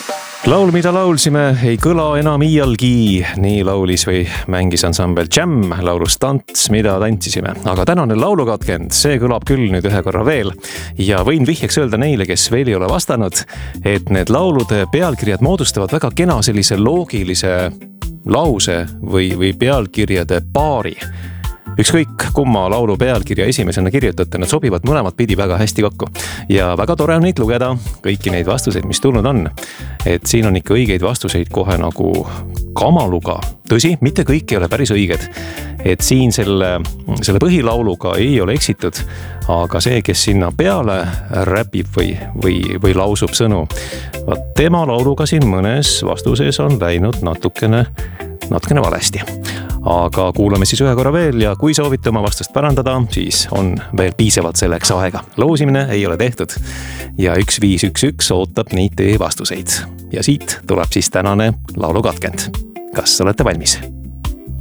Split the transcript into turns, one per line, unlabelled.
Laul, mida laulsime, ei kõla enam iialgi, nii laulis või mängis ansambel Jam laulust Tants, mida tantsisime. Aga tänane laulukatkend, see kõlab küll nüüd ühe korra veel ja võin vihjeks öelda neile, kes veel ei ole vastanud, et need laulude pealkirjad moodustavad väga kena sellise loogilise lause või pealkirjade paari. Ükskõik kumma laulu pealkirja esimesena kirjutate, nad sobivad mõlemat pidi väga hästi kokku. Ja väga tore on neid lugeda, kõiki neid vastuseid, mis tulnud on. Et siin on ikka õigeid vastuseid kohe nagu kamaluga. Tõsi, mitte kõik ei ole päris õiged. Et siin selle põhilauluga ei ole eksitud, aga see, kes sinna peale räpib või lausub sõnu, tema lauluga siin mõnes vastuses on läinud natukene valesti. Aga kuulame siis ühe korra veel ja kui soovite oma vastust parandada, siis on veel piisavalt selleks aega. Loosimine ei ole tehtud ja 1511 ootab neid teie vastuseid. Ja siit tuleb siis tänane laulukatkend. Kas olete valmis?